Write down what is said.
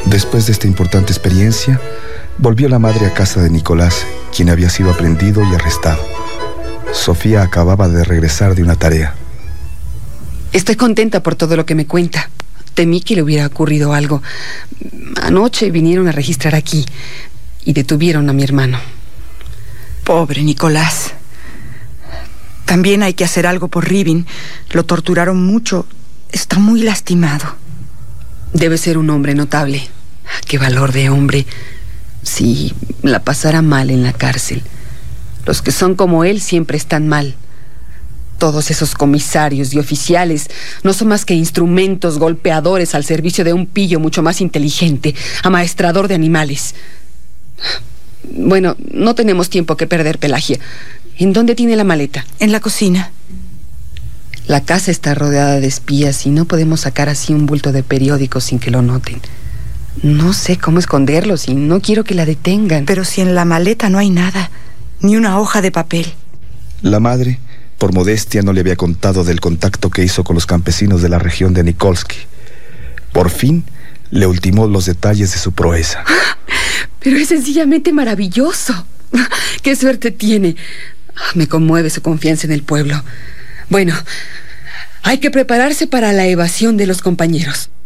Después de esta importante experiencia, volvió la madre a casa de Nicolás, quien había sido aprehendido y arrestado. Sofía acababa de regresar de una tarea. Estoy contenta por todo lo que me cuenta. Temí que le hubiera ocurrido algo. Anoche vinieron a registrar aquí y detuvieron a mi hermano. Pobre Nicolás. También hay que hacer algo por Rivin. Lo torturaron mucho. Está muy lastimado. Debe ser un hombre notable. Qué valor de hombre. Si la pasara mal en la cárcel. Los que son como él siempre están mal. Todos esos comisarios y oficiales no son más que instrumentos golpeadores al servicio de un pillo mucho más inteligente, amaestrador de animales. Bueno, no tenemos tiempo que perder, Pelagia. ¿En dónde tiene la maleta? En la cocina. La casa está rodeada de espías y no podemos sacar así un bulto de periódicos sin que lo noten. No sé cómo esconderlos y no quiero que la detengan. Pero si en la maleta no hay nada, ni una hoja de papel. La madre, por modestia, no le había contado del contacto que hizo con los campesinos de la región de Nikolski. Por fin, le ultimó los detalles de su proeza. Pero es sencillamente maravilloso. ¡Qué suerte tiene! Me conmueve su confianza en el pueblo. Bueno, hay que prepararse para la evasión de los compañeros.